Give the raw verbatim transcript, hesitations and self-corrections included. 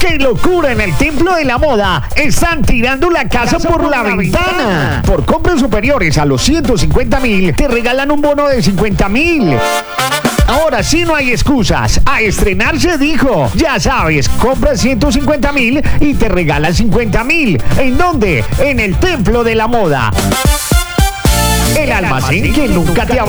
¡Qué locura! En el Templo de la Moda están tirando la casa, casa por, por la, la ventana. ventana. Por compras superiores a los ciento cincuenta mil, te regalan un bono de cincuenta mil. Ahora sí no hay excusas. A estrenar se dijo. Ya sabes, compras ciento cincuenta mil y te regalan cincuenta mil. ¿En dónde? En el Templo de la Moda. El almacén que nunca te